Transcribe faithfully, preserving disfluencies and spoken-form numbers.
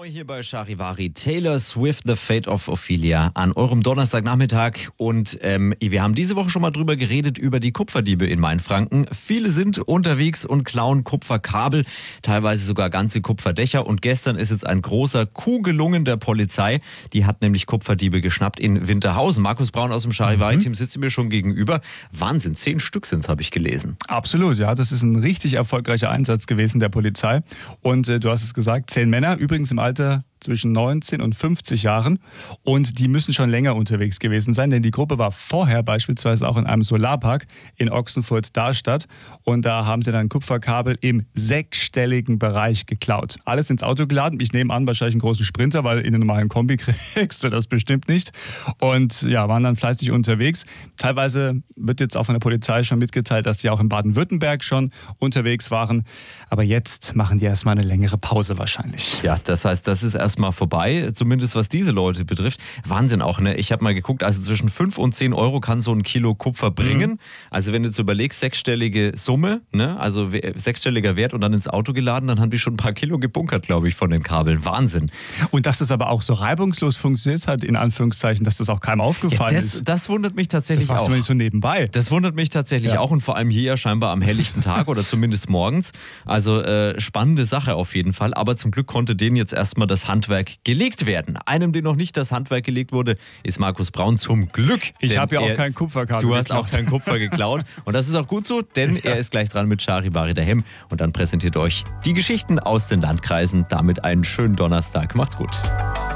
Neu hier bei Charivari. Taylor Swift, The Fate of Ophelia an eurem Donnerstagnachmittag. Und ähm, wir haben diese Woche schon mal drüber geredet, über die Kupferdiebe in Mainfranken. Viele sind unterwegs und klauen Kupferkabel, teilweise sogar ganze Kupferdächer. Und gestern ist jetzt ein großer Coup gelungen der Polizei. Die hat nämlich Kupferdiebe geschnappt in Winterhausen. Markus Braun aus dem Charivari-Team mhm. sitzt mir schon gegenüber. Wahnsinn, zehn Stück sind's, habe ich gelesen. Absolut, ja. Das ist ein richtig erfolgreicher Einsatz gewesen der Polizei. Und äh, du hast es gesagt, zehn Männer, übrigens im Alter zwischen neunzehn und fünfzig Jahren, und die müssen schon länger unterwegs gewesen sein, denn die Gruppe war vorher beispielsweise auch in einem Solarpark in Ochsenfurt-Darstadt und da haben sie dann Kupferkabel im sechsstelligen Bereich geklaut. Alles ins Auto geladen, ich nehme an, wahrscheinlich einen großen Sprinter, weil in einem normalen Kombi kriegst du das bestimmt nicht, und ja, waren dann fleißig unterwegs. Teilweise wird jetzt auch von der Polizei schon mitgeteilt, dass sie auch in Baden-Württemberg schon unterwegs waren, aber jetzt machen die erstmal eine längere Pause wahrscheinlich. Ja, das heißt, das ist erstmal vorbei, zumindest was diese Leute betrifft. Wahnsinn auch, ne? Ich habe mal geguckt, also zwischen fünf und zehn Euro kann so ein Kilo Kupfer bringen. Mhm. Also wenn du jetzt überlegst, sechsstellige Summe, ne? Also sechsstelliger Wert und dann ins Auto geladen, dann haben die schon ein paar Kilo gebunkert, glaube ich, von den Kabeln. Wahnsinn. Und dass das aber auch so reibungslos funktioniert hat, in Anführungszeichen, dass das auch keinem aufgefallen ja, das, ist. Das wundert mich tatsächlich das auch. Das nicht so nebenbei. Das wundert mich tatsächlich ja. auch, und vor allem hier ja scheinbar am helllichten Tag oder zumindest morgens. Also äh, spannende Sache auf jeden Fall. Aber zum Glück konnte denen jetzt erstmal das Handwerk gelegt werden. Einem, dem noch nicht das Handwerk gelegt wurde, ist Markus Braun, zum Glück. Ich habe ja auch kein Kupferkabel Du hast geklaut. auch kein Kupfer geklaut. Und das ist auch gut so, denn ja. er ist gleich dran mit Charivari daheim. Und dann präsentiert euch die Geschichten aus den Landkreisen. Damit einen schönen Donnerstag. Macht's gut.